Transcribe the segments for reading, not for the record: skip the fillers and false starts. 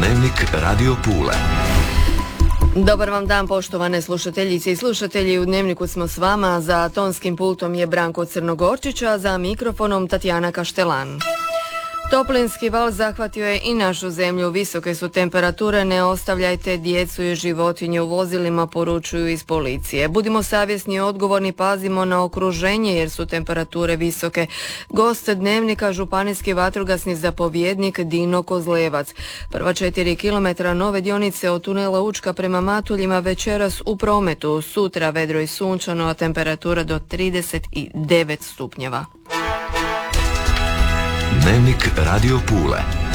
Dnevnik Radio Pule. Dobar vam dan, poštovane slušateljice i slušatelji. U Dnevniku smo s vama. Za tonskim pultom je Branko Crnogorčić, a za mikrofonom Tatjana Kaštelan. Toplinski val zahvatio je i našu zemlju. Visoke su temperature, ne ostavljajte djecu i životinje u vozilima, poručuju iz policije. Budimo savjesni i odgovorni, pazimo na okruženje jer su temperature visoke. Gost Dnevnika, županijski vatrogasni zapovjednik Dino Kozlevac. Prva 4 km nove dionice od tunela Učka prema Matuljima večeras u prometu. Sutra vedro i sunčano, a temperatura do 39 stupnjeva. Dnevnik Radio Pule.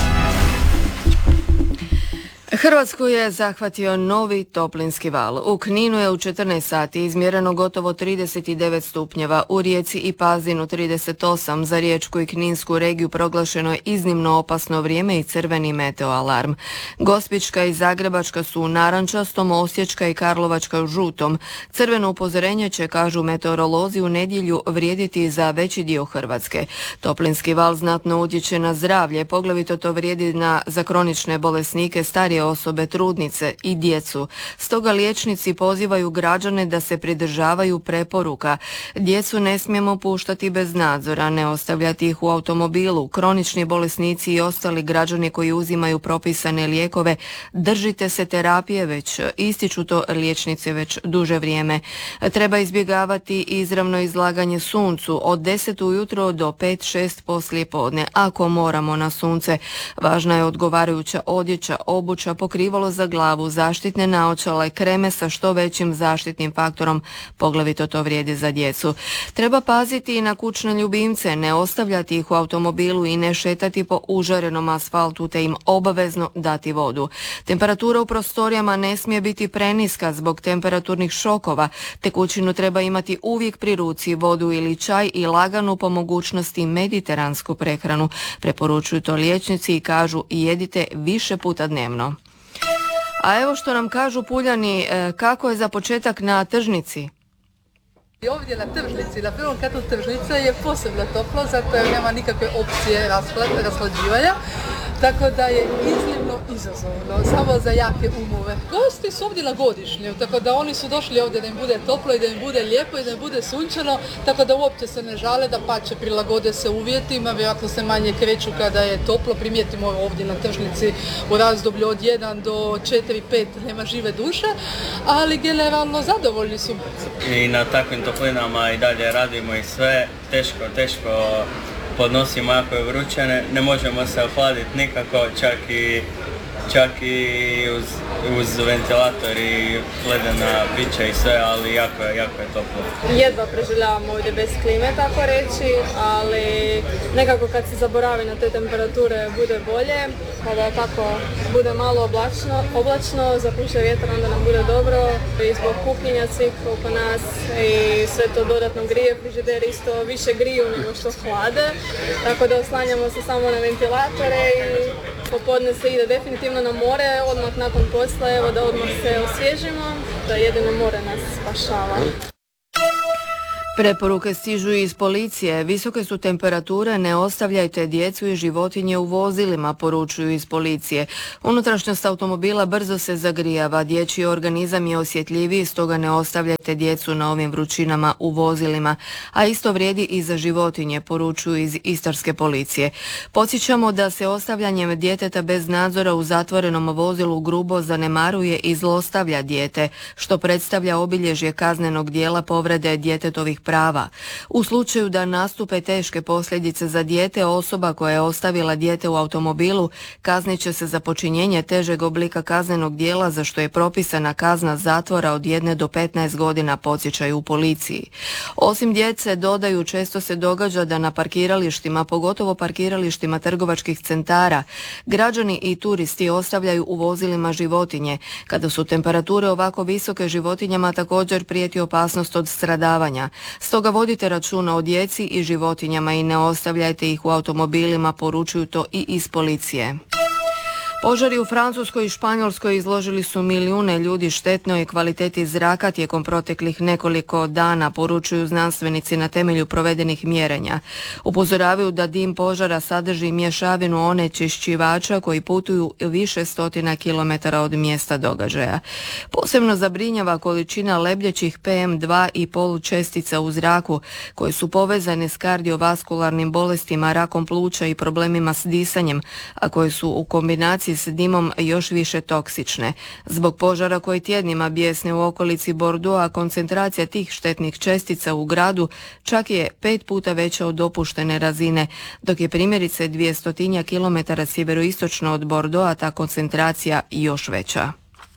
Hrvatsku je zahvatio novi toplinski val. U Kninu je u 14 sati izmjereno gotovo 39 stupnjeva, u Rijeci i Pazinu 38, za Riječku i Kninsku regiju proglašeno je iznimno opasno vrijeme i crveni meteoalarm. Gospićka i Zagrebačka su u narančastom, Osječka i Karlovačka u žutom. Crveno upozorenje će, kažu meteorolozi, u nedjelju vrijediti za veći dio Hrvatske. Toplinski val znatno utječe na zdravlje, poglavito to vrijedi za kronične bolesnike, starije osobe, trudnice i djecu. Stoga liječnici pozivaju građane da se pridržavaju preporuka. Djecu ne smijemo puštati bez nadzora, ne ostavljati ih u automobilu. Kronični bolesnici i ostali građani koji uzimaju propisane lijekove, držite se terapije, već ističu to liječnici već duže vrijeme. Treba izbjegavati izravno izlaganje suncu od 10 ujutro do 5-6 poslijepodne. Ako moramo na sunce, važna je odgovarajuća odjeća, obuća, pokrivalo za glavu, zaštitne naočale, kreme sa što većim zaštitnim faktorom, poglavito to vrijedi za djecu. Treba paziti i na kućne ljubimce, ne ostavljati ih u automobilu i ne šetati po užarenom asfaltu, te im obavezno dati vodu. Temperatura u prostorijama ne smije biti preniska zbog temperaturnih šokova. Tekućinu treba imati uvijek pri ruci, vodu ili čaj i laganu, po mogućnosti mediteransku prehranu. Preporučuju to liječnici i kažu jedite više puta dnevno. A evo što nam kažu Puljani, kako je za početak na tržnici? I ovdje na tržnici, na prvom katu tržnice je posebno toplo, zato jer nema nikakve opcije rashlađivanja, tako da je iznimno izazovno, samo za jake umove. Gosti su ovdje na godišnju, tako da oni su došli ovdje da im bude toplo i da im bude lijepo i da im bude sunčano, tako da uopće se ne žale, da pače prilagode se uvjetima, vjerojatno se manje kreću kada je toplo. Primijetimo ovdje na tržnici u razdoblju od 1 do 4-5 nema žive duše, ali generalno zadovoljni su. I na takvim toplinama i dalje radimo i sve, teško podnosimo, jako je vruće, ne možemo se ohladiti nikako, čak i uz ventilator i ledena pića i sve, ali jako je toplo. Jedva preživljavamo ovdje bez klime, tako reći, ali nekako kad se zaboravi na te temperature bude bolje, kada tako bude malo oblačno, zapuše vjetar, onda nam bude dobro i zbog kuhinja svih oko nas i sve to dodatno grije, frižider isto više griju nego što hlade, tako da oslanjamo se samo na ventilatore i popodne se ide definitivno na more, odmah nakon posla, evo da odmah se osvježimo, da jedino more nas spašava. Preporuke stižu iz policije. Visoke su temperature, ne ostavljajte djecu i životinje u vozilima, poručuju iz policije. Unutrašnjost automobila brzo se zagrijava, dječji organizam je osjetljiviji, stoga ne ostavljajte djecu na ovim vrućinama u vozilima, a isto vrijedi i za životinje, poručuju iz istarske policije. Podsjećamo da se ostavljanjem djeteta bez nadzora u zatvorenom vozilu grubo zanemaruje i zlostavlja dijete, što predstavlja obilježje kaznenog dijela povrede djetetovih prava. U slučaju da nastupe teške posljedice za dijete, osoba koja je ostavila dijete u automobilu kaznit će se za počinjenje težeg oblika kaznenog djela, za što je propisana kazna zatvora od 1 do 15 godina, podsjećaju u policiji. Osim djece, dodaju, često se događa da na parkiralištima, pogotovo parkiralištima trgovačkih centara, građani i turisti ostavljaju u vozilima životinje. Kada su temperature ovako visoke, životinjama također prijeti opasnost od stradavanja. Stoga vodite računa o djeci i životinjama i ne ostavljajte ih u automobilima, poručuju to i iz policije. Požari u Francuskoj i Španjolskoj izložili su milijune ljudi štetnoj kvaliteti zraka tijekom proteklih nekoliko dana, poručuju znanstvenici na temelju provedenih mjerenja. Upozoravaju da dim požara sadrži mješavinu onečišćivača koji putuju više stotina kilometara od mjesta događaja. Posebno zabrinjava količina lebdećih PM2 i polučestica u zraku koje su povezane s kardiovaskularnim bolestima, rakom pluća i problemima s disanjem, a koje su u kombinaciji s dimom još više toksične. Zbog požara koji tjednima bijesne u okolici Bordeauxa, koncentracija tih štetnih čestica u gradu čak je 5 puta veća od dopuštene razine, dok je primjerice 200 kilometara sjeveroistočno od Bordeauxa ta koncentracija još veća.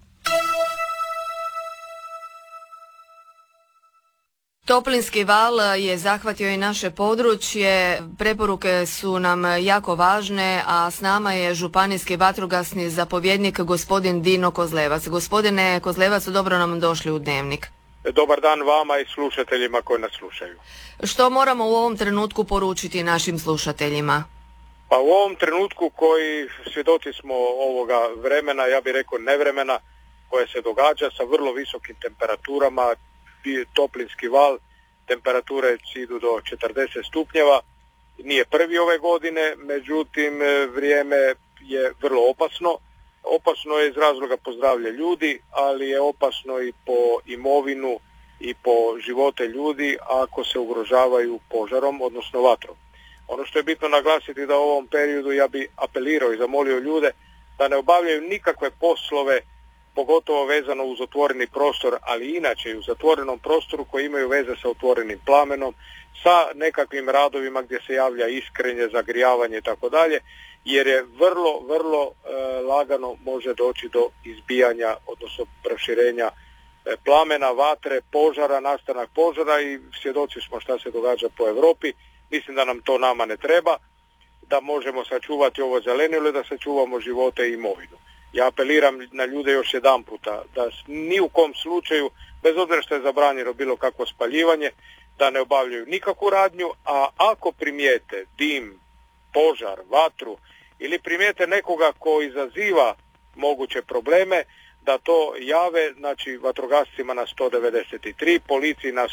Toplinski val je zahvatio i naše područje, preporuke su nam jako važne, a s nama je županijski vatrogasni zapovjednik gospodin Dino Kozlevac. Gospodine Kozlevac, dobro nam došli u Dnevnik. Dobar dan vama i slušateljima koji nas slušaju. Što moramo u ovom trenutku poručiti našim slušateljima? Pa u ovom trenutku koji svjedoci smo ovoga vremena, ja bih rekao nevremena, koje se događa sa vrlo visokim temperaturama, toplinski val, temperature idu do 40 stupnjeva, nije prvi ove godine, međutim vrijeme je vrlo opasno. Opasno je iz razloga po zdravlje ljudi, ali je opasno i po imovinu i po živote ljudi ako se ugrožavaju požarom, odnosno vatrom. Ono što je bitno naglasiti da u ovom periodu ja bi apelirao i zamolio ljude da ne obavljaju nikakve poslove, pogotovo vezano uz otvoreni prostor, ali inače i u zatvorenom prostoru koji imaju veze sa otvorenim plamenom, sa nekakvim radovima gdje se javlja iskrenje, zagrijavanje i tako dalje, jer je vrlo lagano može doći do izbijanja, odnosno proširenja plamena, vatre, požara, nastanak požara i svjedoci smo šta se događa po Europi. Mislim da nam to nama ne treba, da možemo sačuvati ovo zelenilo i da sačuvamo živote i imovinu. Ja apeliram na ljude još jedan puta da ni u kom slučaju, bez obzira što je zabranjeno bilo kakvo spaljivanje, da ne obavljaju nikakvu radnju, a ako primijete dim, požar, vatru ili primijete nekoga ko izaziva moguće probleme, da to jave, znači vatrogascima na 193, policiji na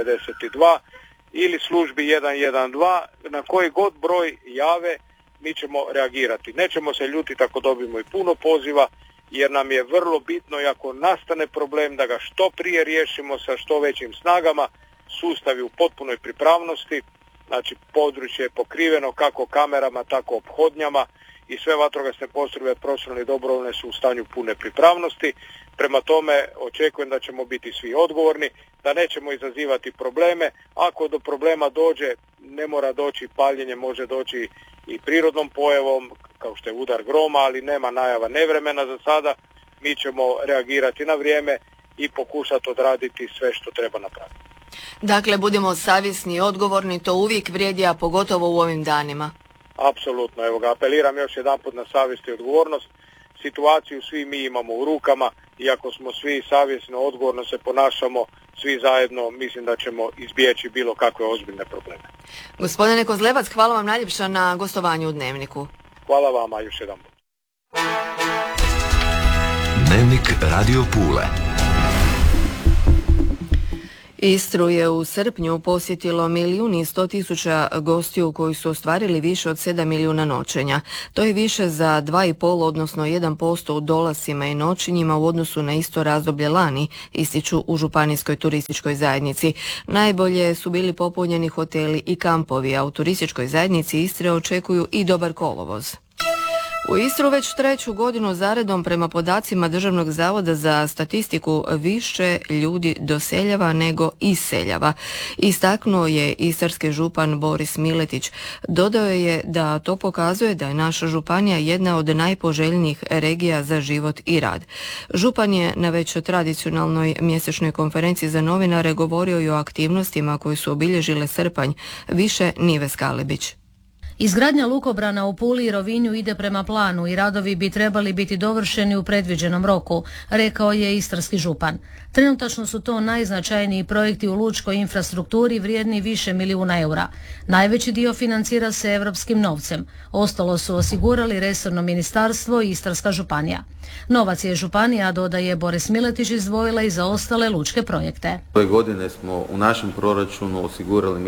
192 ili službi 112, na koji god broj jave, mi ćemo reagirati. Nećemo se ljutiti ako dobijemo i puno poziva, jer nam je vrlo bitno i ako nastane problem da ga što prije riješimo sa što većim snagama, sustavi u potpunoj pripravnosti, znači područje je pokriveno kako kamerama, tako ophodnjama i sve vatrogasne postrojbe profesionalne i dobrovoljne su u stanju pune pripravnosti. Prema tome očekujem da ćemo biti svi odgovorni, da nećemo izazivati probleme. Ako do problema dođe, ne mora doći paljenje, može doći i prirodnom pojavom, kao što je udar groma, ali nema najava nevremena za sada. Mi ćemo reagirati na vrijeme i pokušati odraditi sve što treba napraviti. Dakle, budemo savjesni i odgovorni, to uvijek vrijedi, a pogotovo u ovim danima. Apsolutno, evo ga, apeliram još jedanput na savjest i odgovornost. Situaciju svi mi imamo u rukama i ako smo svi savjesno, odgovorno se ponašamo, svi zajedno, mislim da ćemo izbjeći bilo kakve ozbiljne probleme. Gospodine Kozlevac, hvala vam najljepša na gostovanju u Dnevniku. Hvala vama još jedanput. Dnevnik Radio Pule. Istru je u srpnju posjetilo 1.100.000 gostiju koji su ostvarili više od 7 milijuna noćenja. To je više za 2,5, odnosno 1% u dolascima i noćenjima u odnosu na isto razdoblje lani, ističu u Županijskoj turističkoj zajednici. Najbolje su bili popunjeni hoteli i kampovi, a u turističkoj zajednici Istre očekuju i dobar kolovoz. U Istru već 3. godinu zaredom prema podacima Državnog zavoda za statistiku više ljudi doseljava nego iseljava. Istaknuo je istarski župan Boris Miletić. Dodao je da to pokazuje da je naša županija jedna od najpoželjnijih regija za život i rad. Župan je na već tradicionalnoj mjesečnoj konferenciji za novinare govorio i o aktivnostima koje su obilježile srpanj. Više Nive Skalibić. Izgradnja lukobrana u Puli i Rovinju ide prema planu i radovi bi trebali biti dovršeni u predviđenom roku, rekao je istarski župan. Trenutačno su to najznačajniji projekti u lučkoj infrastrukturi vrijedni više milijuna eura. Najveći dio financira se europskim novcem. Ostalo su osigurali resorno ministarstvo i Istarska županija. Novac je županija, dodaje Boris Miletić, izdvojila i za ostale lučke projekte. Ove godine smo u našem proračunu osigurali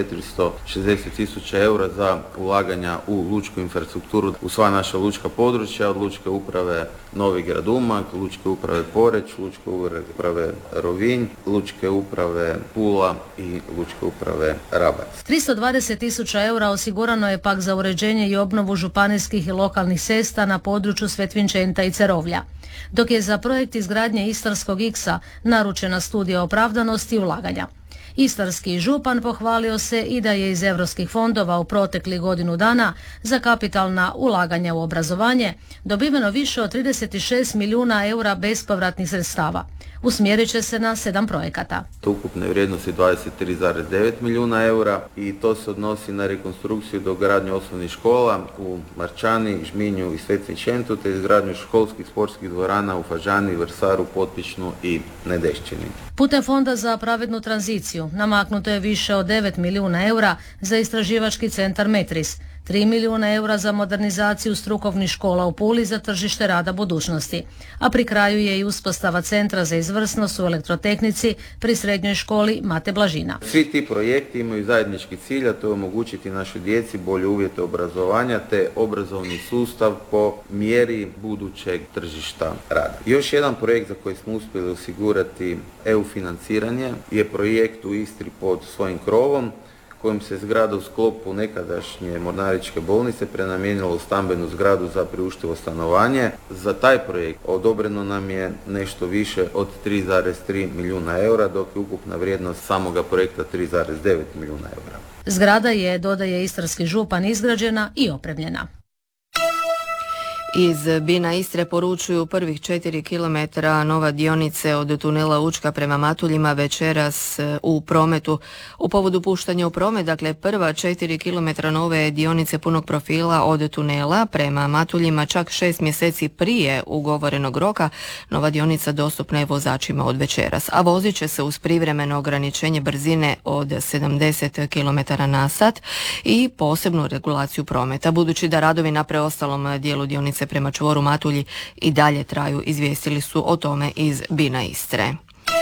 1.460.000 eura za ulaganja u lučku infrastrukturu u sva naša lučka područja, od lučke uprave Novi Grad Umag, lučke uprave Poreč, lučke uprave Rovinj, lučke uprave Pula i lučke uprave Rabac. 320.000 eura osigurano je pak za uređenje i obnovu županijskih i lokalnih cesta na području Svetvinčenta i Cerovlja, dok je za projekt izgradnje Istarskog X-a naručena studija opravdanosti ulaganja. Istarski župan pohvalio se i da je iz europskih fondova u proteklih godinu dana za kapitalna ulaganja u obrazovanje dobiveno više od 36 milijuna eura bespovratnih sredstava. Usmjerit će se na 7 projekata. Ukupne vrijednosti 23,9 milijuna eura i to se odnosi na rekonstrukciju i dogradnju osnovnih škola u Marčani, Žminju i Svetvinčentu te izgradnju školskih sportskih dvorana u Fažani, Vrsaru, Potpičnu i Nedešćini. Putem Fonda za pravednu tranziciju namaknuto je više od 9 milijuna eura za istraživački centar Metris, 3 milijuna eura za modernizaciju strukovnih škola u Puli za tržište rada budućnosti, a pri kraju je i uspostava Centra za izvrsnost u elektrotehnici pri srednjoj školi Mate Blažina. Svi ti projekti imaju zajednički cilj, a to je omogućiti našoj djeci bolje uvjete obrazovanja te obrazovni sustav po mjeri budućeg tržišta rada. Još jedan projekt za koji smo uspjeli osigurati EU financiranje je projekt u Istri pod svojim krovom, kojim se zgrada u sklopu nekadašnje Mornaričke bolnice prenamijenila u stambenu zgradu za priuštivo stanovanje. Za taj projekt odobreno nam je nešto više od 3,3 milijuna eura, dok je ukupna vrijednost samoga projekta 3,9 milijuna eura. Zgrada je, dodaje istarski župan, izgrađena i opremljena. Iz Bina Istre poručuju prvih 4 km nova dionice od tunela Učka prema Matuljima večeras u prometu. U povodu puštanja u promet, dakle prva 4 km nove dionice punog profila od tunela prema Matuljima čak 6 mjeseci prije ugovorenog roka, nova dionica dostupna je vozačima od večeras, a vozit će se uz privremeno ograničenje brzine od 70 km na sat i posebnu regulaciju prometa. Budući da radovi na preostalom dijelu dionice prema čvoru Matulji i dalje traju, izvijestili su o tome iz Bina Istre.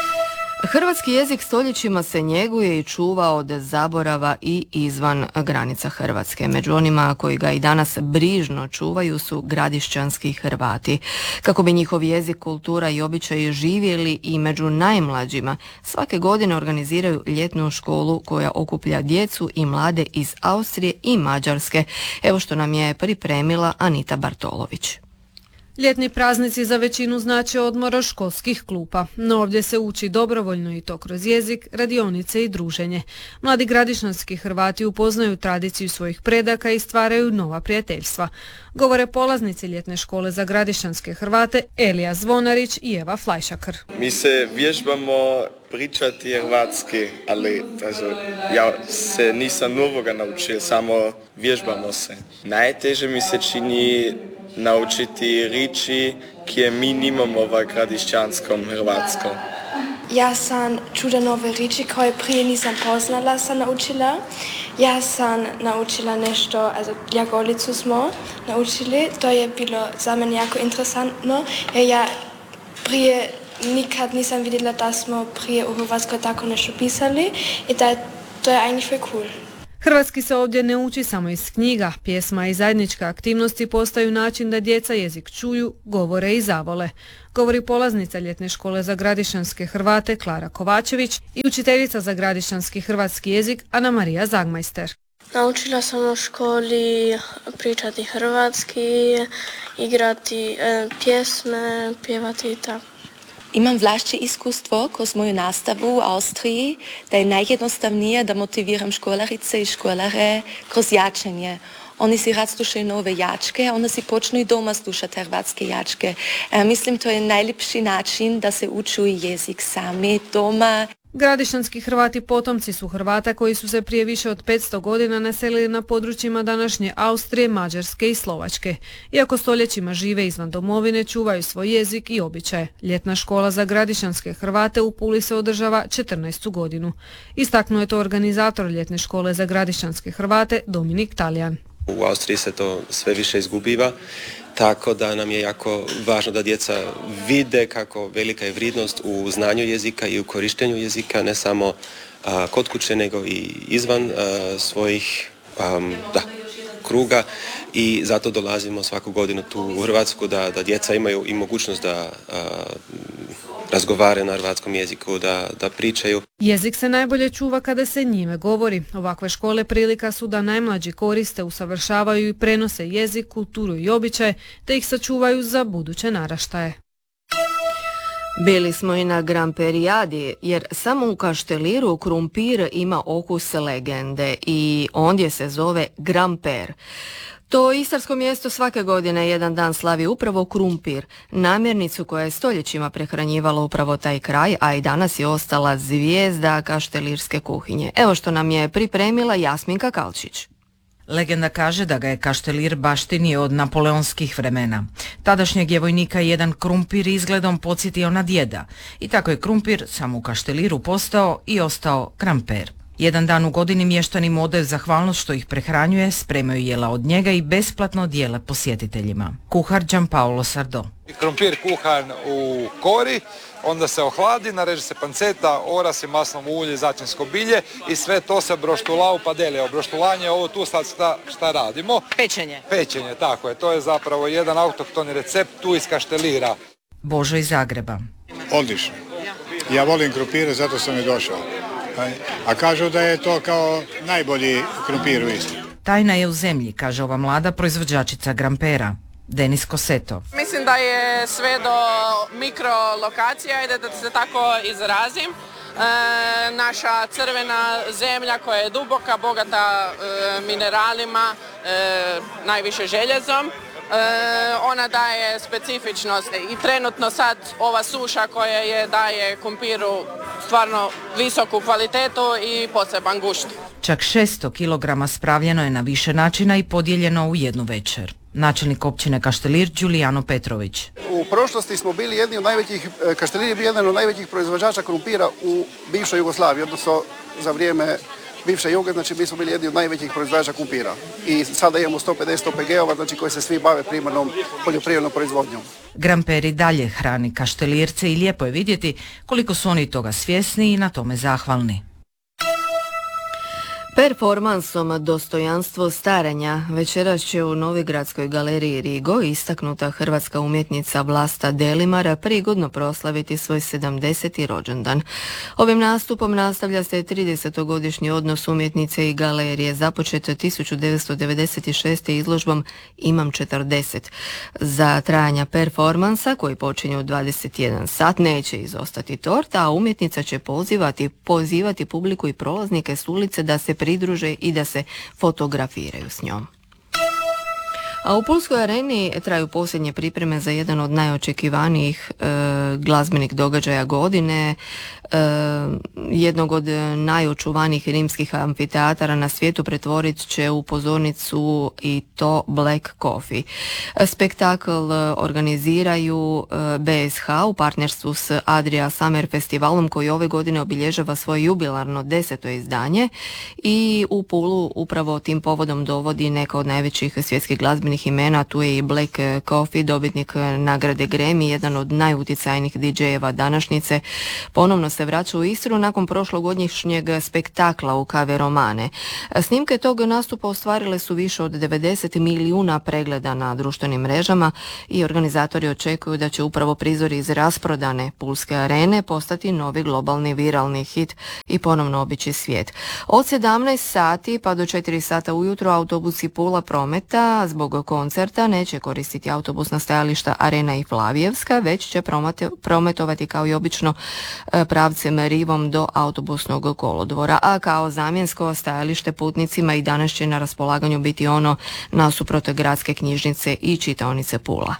Hrvatski jezik stoljećima se njeguje i čuva od zaborava i izvan granica Hrvatske. Među onima koji ga i danas brižno čuvaju su gradišćanski Hrvati. Kako bi njihov jezik, kultura i običaji živjeli i među najmlađima, svake godine organiziraju ljetnu školu koja okuplja djecu i mlade iz Austrije i Mađarske. Evo što nam je pripremila Anita Bartolović. Ljetni praznici za većinu znače odmor od školskih klupa, no ovdje se uči dobrovoljno i to kroz jezik, radionice i druženje. Mladi gradišćanski Hrvati upoznaju tradiciju svojih predaka i stvaraju nova prijateljstva. Govore polaznici ljetne škole za gradišćanske Hrvate Elija Zvonarić i Eva Flajšakr. Mi se vježbamo pričati hrvatski, ali ja se nisam novoga naučio, samo vježbamo se. Najteže mi se čini naučiti riječi koje mi nimamo v gradišćanskom Hrvatskom. Ja sam čuda nove riječi koje prije nisam poznala, sam naučila. Ja sam naučila nešto, glagolicu smo naučili, to je bilo za mene jako interesantno, jer ja prije nikad nisam vidjela da smo prije u Hrvatskoj tako nešto pisali i to je eigentlich cool. Hrvatski se ovdje ne uči samo iz knjiga, pjesma i zajedničke aktivnosti postaju način da djeca jezik čuju, govore i zavole. Govori polaznica ljetne škole za gradišćanske Hrvate Klara Kovačević i učiteljica za gradišćanski hrvatski jezik Ana Marija Zagmajster. Naučila sam u školi pričati hrvatski, igrati pjesme, pjevati i tako. Imam vlastne iskustvo kroz moju nastavu u Austriji, da je najjednostavnije da motiviram školarice i školare kroz jačanje. Oni si rad slušaju nove jačke, onda si počnu i doma slušati hrvatske jačke. Mislim, to je najljepši način da se učuju jezik sami doma. Gradišanski Hrvati potomci su Hrvata koji su se prije više od 500 godina naselili na područjima današnje Austrije, Mađarske i Slovačke. Iako stoljećima žive izvan domovine, čuvaju svoj jezik i običaje. Ljetna škola za gradišanske Hrvate u Puli se održava 14. godinu. Istaknuo je to organizator ljetne škole za gradišanske Hrvate Dominik Talijan. U Austriji se to sve više izgubiva, tako da nam je jako važno da djeca vide kako velika je vrijednost u znanju jezika i u korištenju jezika, ne samo kod kuće nego i izvan svojih kruga, i zato dolazimo svaku godinu tu u Hrvatsku da djeca imaju i mogućnost da razgovare na hrvatskom jeziku, da pričaju. Jezik se najbolje čuva kada se njime govori. Ovakve škole prilika su da najmlađi koriste, usavršavaju i prenose jezik, kulturu i običaje, te ih sačuvaju za buduće naraštaje. Bili smo i na Gramperijadi, jer samo u Kašteliru krumpir ima okus legende i ondje se zove Gramper. To istarsko mjesto svake godine jedan dan slavi upravo krumpir, namirnicu koja je stoljećima prehranjivala upravo taj kraj, a i danas je ostala zvijezda kaštelirske kuhinje. Evo što nam je pripremila Jasminka Kalčić. Legenda kaže da ga je Kaštelir baštinio od napoleonskih vremena. Tadašnjeg je vojnika jedan krumpir izgledom podsjetio na djeda i tako je krumpir samo u Kašteliru postao i ostao Gramper. Jedan dan u godini mještani mu odaju zahvalnost što ih prehranjuje, spremaju jela od njega i besplatno dijele posjetiteljima. Kuhar Gianpaolo Sardo. Krumpir kuhan u kori, onda se ohladi, nareže se panceta, oras i masnovo ulje, začinsko bilje i sve to se broštula u padele. Broštulanje je ovo tu sad šta radimo. Pečenje. Pečenje, tako je. To je zapravo jedan autohtoni recept tu iz Kaštelira. Božo iz Zagreba. Odlično. Ja volim krumpire, zato sam i došao. A kažu da je to kao najbolji krumpir u Istri. Tajna je u zemlji, kaže ova mlada proizvođačica Grampera, Denis Koseto. Mislim da je sve do mikrolokacija i da se tako izrazim. Naša crvena zemlja koja je duboka, bogata mineralima, najviše željezom. Ona daje specifičnost i trenutno sad ova suša koja je daje krumpiru stvarno visoku kvalitetu i poseban gušt. Čak 600 kilograma spravljeno je na više načina i podijeljeno u jednu večer. Načelnik općine Kaštelir Giuliano Petrović. U prošlosti smo bili jedni od najvećih, Kaštelir je bio jedan od najvećih proizvođača krumpira u bivšoj Jugoslaviji, odnosno za vrijeme bivše Juge, znači mi smo bili jedni od najvećih proizvođača krumpira. I sada imamo 150 OPG-ova, znači koji se svi bave primarnom poljoprivrednom proizvodnjom. Gramper i dalje hrani Kaštelirce i lijepo je vidjeti koliko su oni toga svjesni i na tome zahvalni. Performansom Dostojanstvo starenja večeras će u Novigradskoj galeriji Rigo istaknuta hrvatska umjetnica Vlasta Delimara prigodno proslaviti svoj 70. rođendan. Ovim nastupom nastavlja se 30-godišnji odnos umjetnice i galerije započet 1996. izložbom Imam 40. Za trajanja performansa koji počinje u 21 sat neće izostati torta, a umjetnica će pozivati publiku i prolaznike s ulice da se pridruže i da se fotografiraju s njom. A u Pulskoj areni traju posljednje pripreme za jedan od najočekivanijih glazbenih događaja godine, jednog od najočuvanijih rimskih amfiteatara na svijetu pretvorit će u pozornicu i to Black Coffee. Spektakl organiziraju BSH u partnerstvu s Adria Summer Festivalom koji ove godine obilježava svoje jubilarno 10. izdanje i u Pulu upravo tim povodom dovodi neka od najvećih svjetskih glazbenih imena. Tu je i Black Coffee, dobitnik nagrade Grammy, jedan od najutjecajnijih DJ-eva današnjice. Ponovno se vraća u Istru nakon prošlogodišnjeg spektakla u Kave Romane. Snimke tog nastupa ostvarile su više od 90 milijuna pregleda na društvenim mrežama i organizatori očekuju da će upravo prizori iz rasprodane Pulske arene postati novi globalni viralni hit i ponovno obići svijet. Od 17 sati pa do 4 sata ujutro autobusi Pula Prometa zbog koncerta neće koristiti autobusna stajališta Arena i Flavijevska, već će prometovati kao i obično pravcem Rivom do autobusnog kolodvora, a kao zamjensko stajalište putnicima i danas će na raspolaganju biti ono nasuprot gradske knjižnice i čitaonice Pula.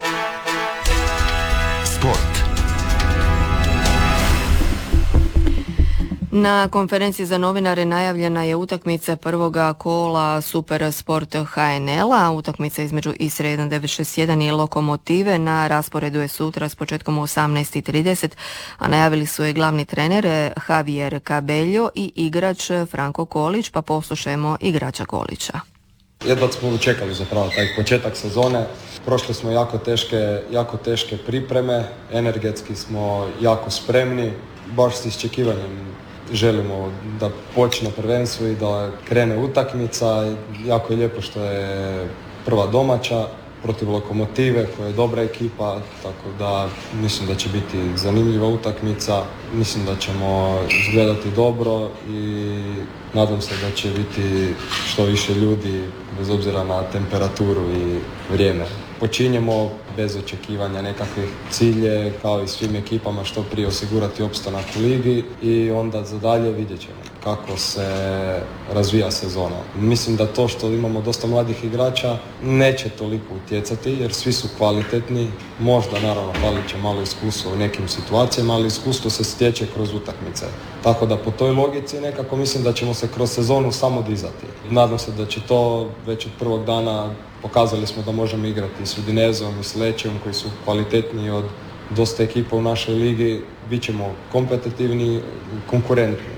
Sport. Na konferenciji za novinare najavljena je utakmica prvoga kola Super Sport HNL-a, utakmica između Istre 1961 i Lokomotive. Na rasporedu je sutra s početkom u 18:30, a najavili su je glavni trener Javier Cabello i igrač Franko Kolić, pa poslušajmo igrača Kolića. Jedva smo čekali zapravo taj početak sezone. Prošli smo jako teške pripreme, energetski smo jako spremni, baš s iščekivanjem želimo da počne prvenstvo i da krene utakmica. Jako je lijepo što je prva domaća protiv Lokomotive koja je dobra ekipa, tako da mislim da će biti zanimljiva utakmica. Mislim da ćemo izgledati dobro i nadam se da će biti što više ljudi bez obzira na temperaturu i vrijeme. Počinjemo bez očekivanja nekakvih cilje, kao i svim ekipama, što prije osigurati opstanak u ligi i onda za dalje vidjet ćemo kako se razvija sezona. Mislim da to što imamo dosta mladih igrača neće toliko utjecati jer svi su kvalitetni, možda naravno falit će malo iskustva u nekim situacijama, ali iskustvo se stječe kroz utakmice. Tako da po toj logici nekako mislim da ćemo se kroz sezonu samo dizati. Nadam se da će to već od prvog dana. Pokazali smo da možemo igrati s Udinezom i s Lecceom koji su kvalitetniji od dosta ekipa u našoj ligi. Bićemo kompetitivni, konkurentni.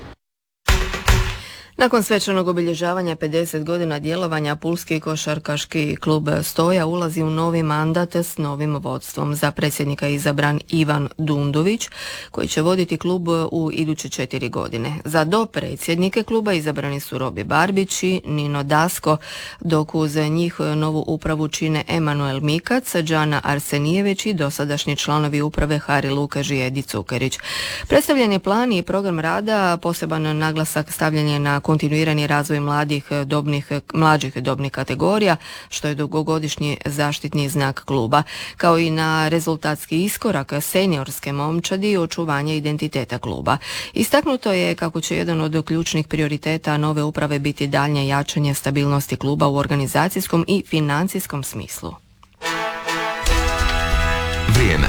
Nakon svečanog obilježavanja 50 godina djelovanja, Pulski košarkaški klub Stoja ulazi u novi mandat s novim vodstvom. Za predsjednika je izabran Ivan Dundović, koji će voditi klub u iduće 4 godine. Za dopredsjednike kluba izabrani su Robi Barbić i Nino Dasko, dok uz njih novu upravu čine Emanuel Mikac, Đana Arsenijević i dosadašnji članovi uprave Hari Lukaž i Edi Cukerić. Predstavljen je plan i program rada, poseban naglasak stavljen je na kontinuirani razvoj mlađih dobnih kategorija, što je dugogodišnji zaštitni znak kluba, kao i na rezultatski iskorak seniorske momčadi i očuvanje identiteta kluba. Istaknuto je kako će jedan od ključnih prioriteta nove uprave biti daljnje jačanje stabilnosti kluba u organizacijskom i financijskom smislu. Vrijeme.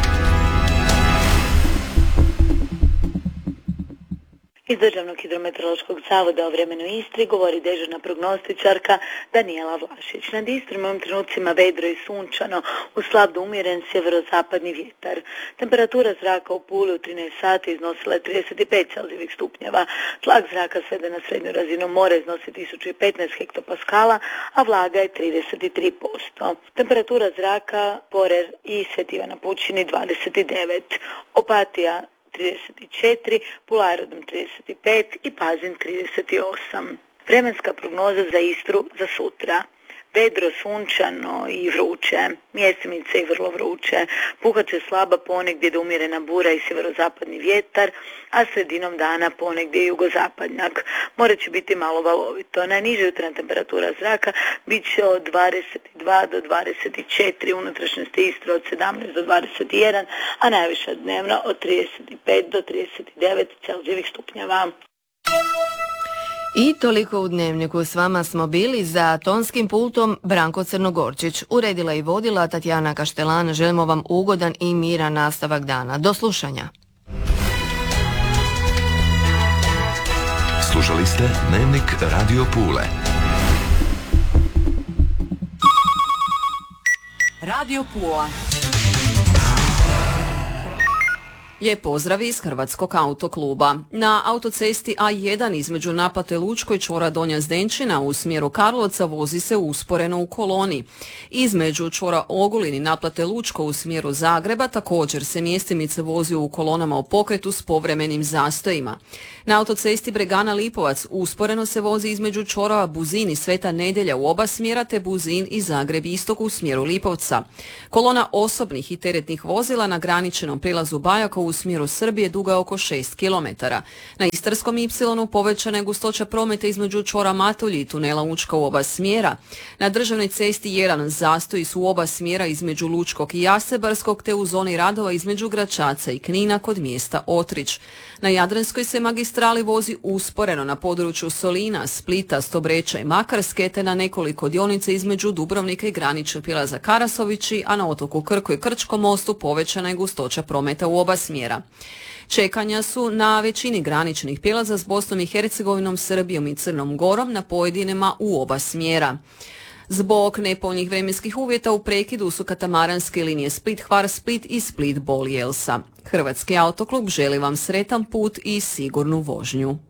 Iz Državnog hidrometeorološkog zavoda o vremenu Istri govori dežurna prognostičarka Danijela Vlašić. Nad Istrom u ovim trenucima vedro i sunčano, uz slab do umjeren sjeverozapadni vjetar. Temperatura zraka u Puli u 13 sati iznosila je 35 celzijevih stupnjeva. Tlak zraka sveden na srednju razinu mora iznosi 1015 hektopaskala, a vlaga je 33%. Temperatura zraka Porer i Sveti Ivan na Pučini 29, Opatija 34, Pula Aerodrom 35 i Pazin 38. Vremenska prognoza za Istru za sutra. Vedro, sunčano i vruće, mjestimice i vrlo vruće, puhat će slaba ponegdje do umjerena bura i sjeverozapadni vjetar, a sredinom dana ponegdje jugozapadnjak. More će biti malo valovito. Najniža jutarnja temperatura zraka bit će od 22 do 24, unutrašnjosti Istre od 17 do 21, a najviša dnevna od 35 do 39 celzijevih stupnjeva. I toliko u Dnevniku. S vama smo bili, za tonskim pultom Branko Crnogorčić. Uredila i vodila Tatjana Kaštelan. Želimo vam ugodan i miran nastavak dana. Do slušanja. Slušali ste Dnevnik Radio Pule. Radio Pula. Lijep pozdrav iz Hrvatskog autokluba. Na autocesti A1 između naplate Lučko i čvora Donja Zdenčina u smjeru Karlovca vozi se usporeno u koloni. Između čvora Ogulin i naplate Lučko u smjeru Zagreba također se mjestimice vozi u kolonama u pokretu s povremenim zastojima. Na autocesti Bregana Lipovac usporeno se vozi između čvorova Buzin i Sveta Nedjelja u oba smjera te Buzin i Zagreb istok u smjeru Lipovca. Kolona osobnih i teretnih vozila na graničnom prilazu Bajako u smjeru Srbije duga oko 6 km. Na Istarskom Y povećana je gustoća prometa između čvora Matulji i tunela Učka u oba smjera. Na državnoj cesti 1 zastoji su u oba smjera između Lučkog i Jasebarskog te u zoni radova između Gračaca i Knina kod mjesta Otrić. Na Jadranskoj se magistrali vozi usporeno na području Solina, Splita, Stobreča i Makarske te na nekoliko dionica između Dubrovnika i graničnog prijelaza Karasovići, a na otoku Krku i Krčkom mostu povećana je gustoća prometa u oba smjera. Čekanja su na većini graničnih prijelaza s Bosnom i Hercegovinom, Srbijom i Crnom Gorom, na pojedinima u oba smjera. Zbog nepovoljnih vremenskih uvjeta u prekidu su katamaranske linije Split-Hvar-Split i Split-Bol-Jelsa. Hrvatski autoklub želi vam sretan put i sigurnu vožnju.